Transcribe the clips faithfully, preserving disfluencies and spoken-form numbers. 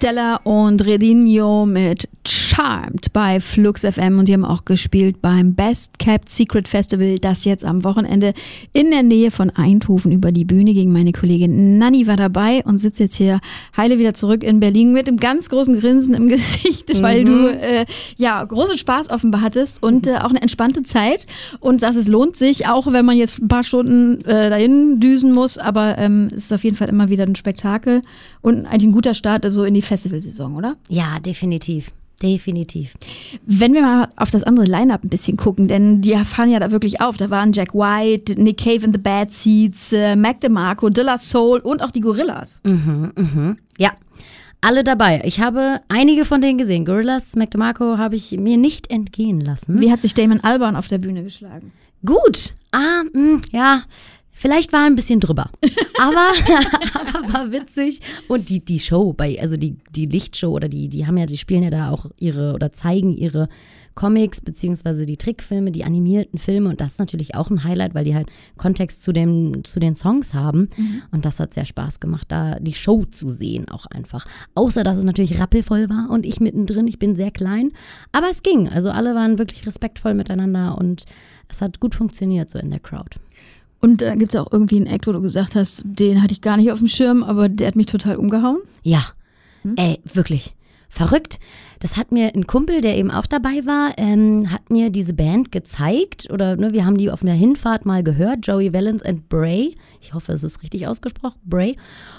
Stella und Redinho mit Charmed bei Flux F M und die haben auch gespielt beim Best Kept Secret Festival, das jetzt am Wochenende in der Nähe von Eindhoven über die Bühne ging. Meine Kollegin Nanni war dabei und sitzt jetzt hier heile wieder zurück in Berlin mit einem ganz großen Grinsen im Gesicht, mhm. weil du äh, ja großen Spaß offenbar hattest und äh, auch eine entspannte Zeit und sagst, es lohnt sich, auch wenn man jetzt ein paar Stunden äh, dahin düsen muss, aber ähm, es ist auf jeden Fall immer wieder ein Spektakel und eigentlich ein guter Start also in die Festivalsaison, oder? Ja, definitiv. Definitiv. Wenn wir mal auf das andere Line-Up ein bisschen gucken, denn die fahren ja da wirklich auf. Da waren Jack White, Nick Cave and the Bad Seeds, äh, Mac DeMarco, De La Soul und auch die Gorillaz. Mhm, mhm. Ja, alle dabei. Ich habe einige von denen gesehen. Gorillaz, Mac DeMarco habe ich mir nicht entgehen lassen. Wie hat sich Damon Albarn auf der Bühne geschlagen? Gut. Ah, mh, ja. Vielleicht war ein bisschen drüber, aber, aber war witzig. Und die, die Show, bei, also die, die Lichtshow oder die, die haben ja, die spielen ja da auch ihre oder zeigen ihre Comics beziehungsweise die Trickfilme, die animierten Filme und das ist natürlich auch ein Highlight, weil die halt Kontext zu, dem, zu den Songs haben mhm. und das hat sehr Spaß gemacht, da die Show zu sehen auch einfach. Außer, dass es natürlich rappelvoll war und ich mittendrin, ich bin sehr klein, aber es ging. Also alle waren wirklich respektvoll miteinander und es hat gut funktioniert so in der Crowd. Und da äh, gibt es auch irgendwie einen Act, wo du gesagt hast, den hatte ich gar nicht auf dem Schirm, aber der hat mich total umgehauen. Ja, hm? ey, wirklich. Verrückt. Das hat mir ein Kumpel, der eben auch dabei war, ähm, hat mir diese Band gezeigt. Oder ne, wir haben die auf einer Hinfahrt mal gehört. Joey Valence and Bray. Ich hoffe, es ist richtig ausgesprochen. Bray.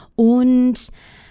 Und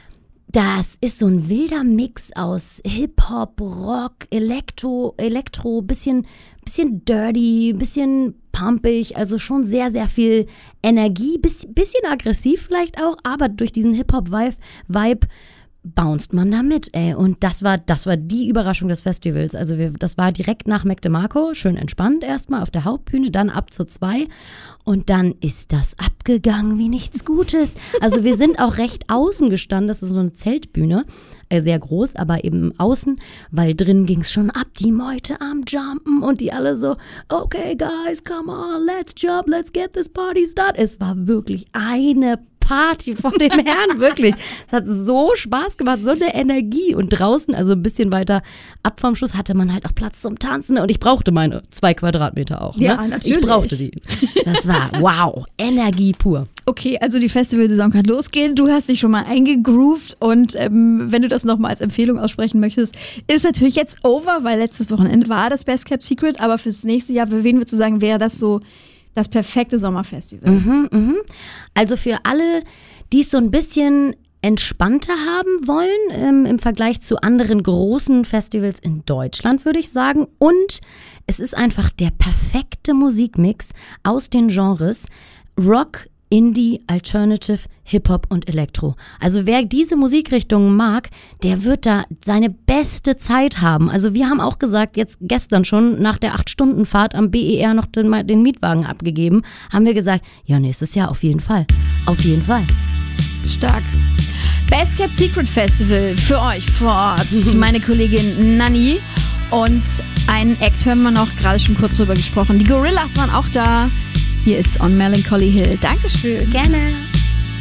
das ist so ein wilder Mix aus Hip-Hop, Rock, Elektro, Elektro, bisschen, bisschen dirty, bisschen pumpig, also schon sehr, sehr viel Energie, bisschen, bisschen aggressiv vielleicht auch, aber durch diesen Hip-Hop-Vibe Vibe bounced man da mit, ey. Und das war, das war die Überraschung des Festivals. Also wir, das war direkt nach Mac DeMarco, schön entspannt erstmal auf der Hauptbühne, dann ab zur zwei und dann ist das abgegangen wie nichts Gutes. Also wir sind auch recht außen gestanden, das ist so eine Zeltbühne, äh, sehr groß, aber eben außen, weil drin ging es schon ab, die Meute am Jumpen und die alle so, okay guys, come on, let's jump, let's get this party started. Es war wirklich eine Party von den Herren, wirklich. Es hat so Spaß gemacht, so eine Energie. Und draußen, also ein bisschen weiter ab vom Schluss, hatte man halt auch Platz zum Tanzen. Und ich brauchte meine zwei Quadratmeter auch. Ne? Ja, natürlich. Ich brauchte die. Das war, wow, Energie pur. Okay, also die Festivalsaison kann losgehen. Du hast dich schon mal eingegroovt. Und ähm, wenn du das nochmal als Empfehlung aussprechen möchtest, ist natürlich jetzt over, weil letztes Wochenende war das Best Kept Secret. Aber fürs nächste Jahr, für wen würdest du sagen, wäre das so das perfekte Sommerfestival? Mhm, mhm. Also für alle, die es so ein bisschen entspannter haben wollen ähm, im Vergleich zu anderen großen Festivals in Deutschland, würde ich sagen. Und es ist einfach der perfekte Musikmix aus den Genres Rock, Indie, Alternative, Hip-Hop und Elektro. Also wer diese Musikrichtungen mag, der wird da seine beste Zeit haben. Also wir haben auch gesagt, jetzt gestern schon nach der acht Stunden Fahrt am B E R noch den, den Mietwagen abgegeben, haben wir gesagt, ja nächstes Jahr auf jeden Fall. Auf jeden Fall. Stark. Best Kept Secret Festival für euch vor Ort. Meine Kollegin Nanni und einen Act hören wir noch, gerade schon kurz drüber gesprochen. Die Gorillaz waren auch da. Hier ist On Melancholy Hill. Dankeschön. Gerne.